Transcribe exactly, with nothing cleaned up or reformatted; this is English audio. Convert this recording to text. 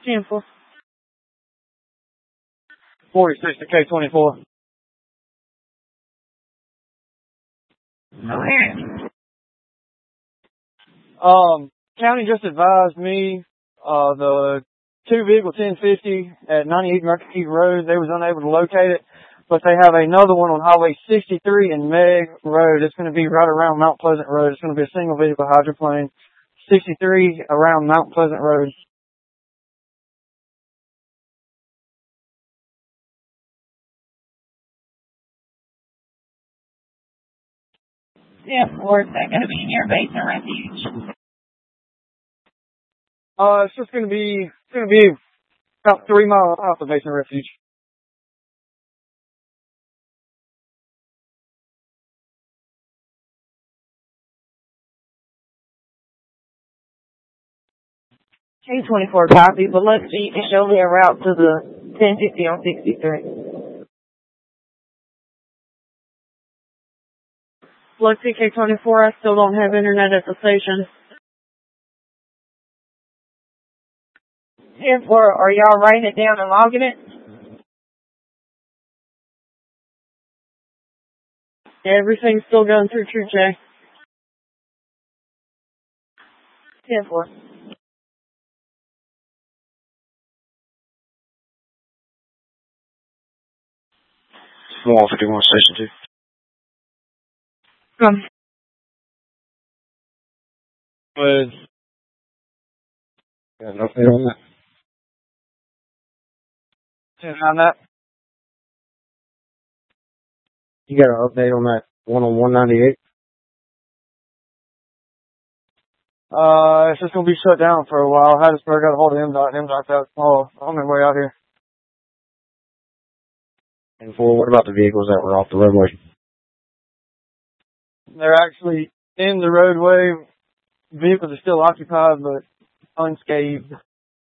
ten four. forty-six to K twenty-four. Um, county just advised me, uh, the two vehicle ten fifty at ninety-eight Marquette Road, they was unable to locate it, but they have another one on Highway sixty-three in Meg Road. It's going to be right around Mount Pleasant Road. It's going to be a single vehicle hydroplane. sixty-three around Mount Pleasant Road. Yeah, or is that going to be near base and refuge? Uh, it's just going to be, it's going to be about three miles off the base and refuge. K twenty-four copy, but let's see, you can show me a route to the ten fifty on sixty-three. Let's see, K twenty-four, I still don't have internet at the station. ten four, are y'all writing it down and logging it? Everything's still going through True J. ten four. one fifty-one, station two. Come. With, Yeah, no update on that. on that. You got an update on that one on one ninety-eight? Uh, it's just going to be shut down for a while. Hattiesburg got a hold of M DOT, and M DOT's out, oh, on their way out here. And for what about the vehicles that were off the roadway? They're actually in the roadway. Vehicles are still occupied, but unscathed.